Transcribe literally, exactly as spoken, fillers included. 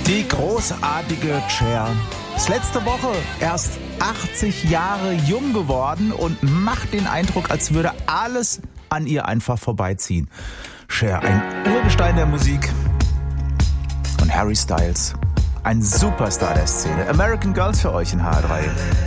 Die großartige Cher ist letzte Woche erst achtzig Jahre jung geworden und macht den Eindruck, als würde alles an ihr einfach vorbeiziehen. Cher, ein Urgestein der Musik. Und Harry Styles, ein Superstar der Szene. American Girls für euch in H drei.